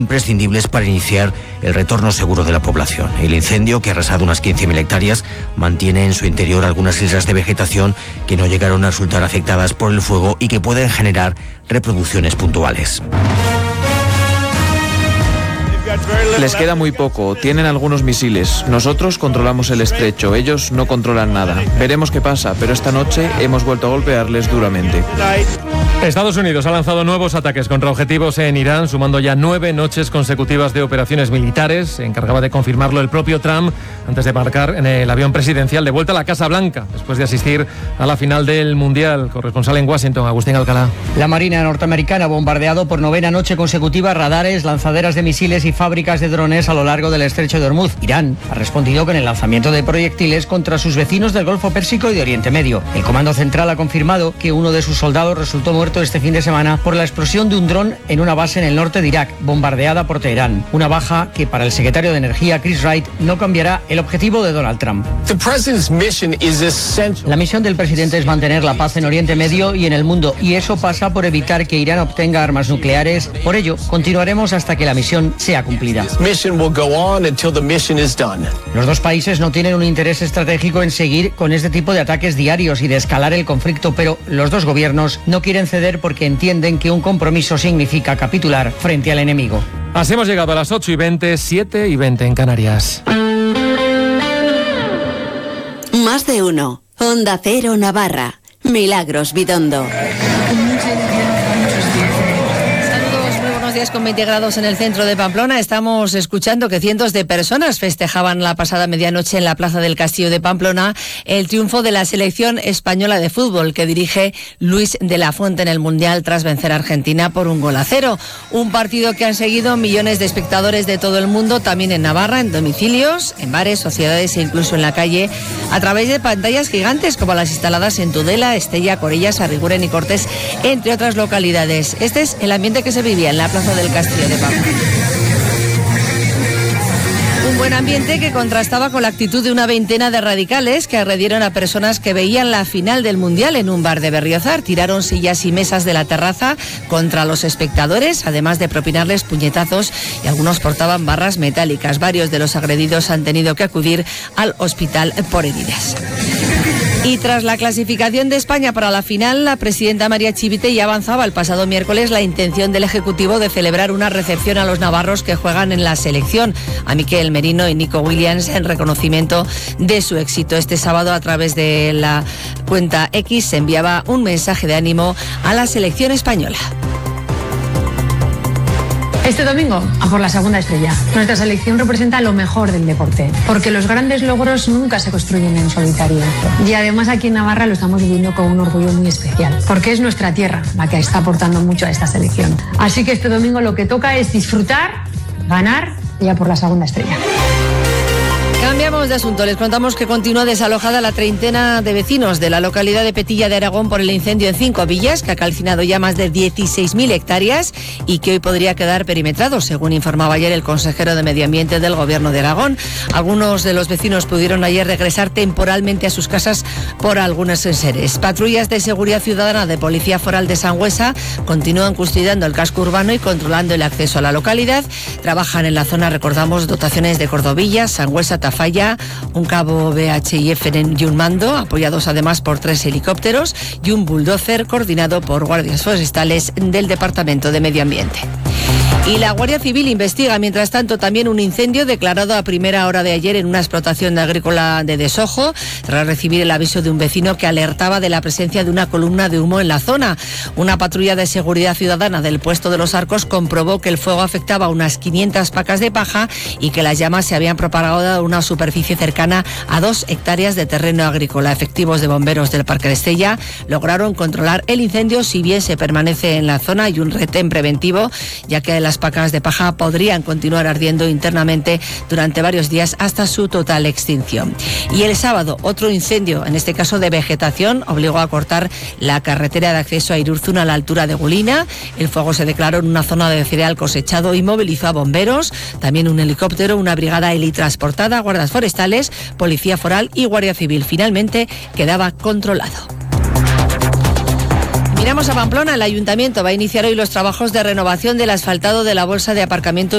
imprescindibles para iniciar el retorno seguro de la población. El incendio, que ha arrasado unas 15.000 hectáreas, mantiene en su interior algunas islas de vegetación que no llegaron a resultar afectadas por el fuego y que pueden generar reproducciones puntuales. Les queda muy poco, tienen algunos misiles. Nosotros controlamos el estrecho, ellos no controlan nada. Veremos qué pasa, pero esta noche hemos vuelto a golpearles duramente. Estados Unidos ha lanzado nuevos ataques contra objetivos en Irán, sumando ya 9 noches consecutivas de operaciones militares. Se encargaba de confirmarlo el propio Trump antes de embarcar en el avión presidencial de vuelta a la Casa Blanca, después de asistir a la final del Mundial. Corresponsal en Washington, Agustín Alcalá. La Marina norteamericana ha bombardeado por 9ª noche consecutiva radares, lanzaderas de misiles y fábricas de drones a lo largo del estrecho de Hormuz. Irán ha respondido con el lanzamiento de proyectiles contra sus vecinos del Golfo Pérsico y de Oriente Medio. El Comando Central ha confirmado que uno de sus soldados resultó muerto este fin de semana por la explosión de un dron en una base en el norte de Irak, bombardeada por Teherán. Una baja que para el secretario de Energía, Chris Wright, no cambiará el objetivo de Donald Trump. La misión del presidente es mantener la paz en Oriente Medio y en el mundo, y eso pasa por evitar que Irán obtenga armas nucleares. Por ello, continuaremos hasta que la misión sea cumplida. Los dos países no tienen un interés estratégico en seguir con este tipo de ataques diarios y de escalar el conflicto, pero los dos gobiernos no quieren ceder porque entienden que un compromiso significa capitular frente al enemigo. Así hemos llegado a las 8:20, 7:20 en Canarias. Más de uno. Onda Cero Navarra. Milagros Bidondo. Con 20 grados en el centro de Pamplona. Estamos escuchando que cientos de personas festejaban la pasada medianoche en la plaza del Castillo de Pamplona el triunfo de la selección española de fútbol que dirige Luis de la Fuente en el Mundial tras vencer a Argentina por 1-0. Un partido que han seguido millones de espectadores de todo el mundo, también en Navarra, en domicilios, en bares, sociedades e incluso en la calle, a través de pantallas gigantes como las instaladas en Tudela, Estella, Corellas, Arriguren y Cortés, entre otras localidades. Este es el ambiente que se vivía en la plaza del Castillo de Pamplona. Un buen ambiente que contrastaba con la actitud de una veintena de radicales que agredieron a personas que veían la final del Mundial en un bar de Berriozar. Tiraron sillas y mesas de la terraza contra los espectadores, además de propinarles puñetazos, y algunos portaban barras metálicas. Varios de los agredidos han tenido que acudir al hospital por heridas. Y tras la clasificación de España para la final, la presidenta María Chivite ya avanzaba el pasado miércoles la intención del Ejecutivo de celebrar una recepción a los navarros que juegan en la selección, a Miquel Merino y Nico Williams, en reconocimiento de su éxito. Este sábado, a través de la cuenta X, se enviaba un mensaje de ánimo a la selección española. Este domingo, a por la segunda estrella. Nuestra selección representa lo mejor del deporte, porque los grandes logros nunca se construyen en solitario. Y además aquí en Navarra lo estamos viviendo con un orgullo muy especial, porque es nuestra tierra la que está aportando mucho a esta selección. Así que este domingo lo que toca es disfrutar, ganar y a por la segunda estrella. Cambiamos de asunto. Les contamos que continúa desalojada la treintena de vecinos de la localidad de Petilla de Aragón por el incendio en 5 villas, que ha calcinado ya más de 16.000 hectáreas y que hoy podría quedar perimetrado, según informaba ayer el consejero de Medio Ambiente del Gobierno de Aragón. Algunos de los vecinos pudieron ayer regresar temporalmente a sus casas por algunos enseres. Patrullas de seguridad ciudadana de Policía Foral de Sangüesa continúan custodiando el casco urbano y controlando el acceso a la localidad. Trabajan en la zona, recordamos, dotaciones de cordobillas, Sangüesa, Tafalla, un cabo VHIF y un mando, apoyados además por 3 helicópteros y un bulldozer coordinado por guardias forestales del Departamento de Medio Ambiente. Y la Guardia Civil investiga, mientras tanto, también un incendio declarado a primera hora de ayer en una explotación agrícola de Desojo, tras recibir el aviso de un vecino que alertaba de la presencia de una columna de humo en la zona. Una patrulla de seguridad ciudadana del puesto de los Arcos comprobó que el fuego afectaba a unas 500 pacas de paja y que las llamas se habían propagado a una superficie cercana a 2 hectáreas de terreno agrícola. Efectivos de bomberos del Parque de Estella lograron controlar el incendio, si bien se permanece en la zona y un retén preventivo, ya que las pacas de paja podrían continuar ardiendo internamente durante varios días hasta su total extinción. Y el sábado, otro incendio, en este caso de vegetación, obligó a cortar la carretera de acceso a Irurzun a la altura de Gulina. El fuego se declaró en una zona de cereal cosechado y movilizó a bomberos, también un helicóptero, una brigada helitransportada, guardas forestales, Policía Foral y Guardia Civil. Finalmente quedaba controlado. Miramos a Pamplona. El Ayuntamiento va a iniciar hoy los trabajos de renovación del asfaltado de la bolsa de aparcamiento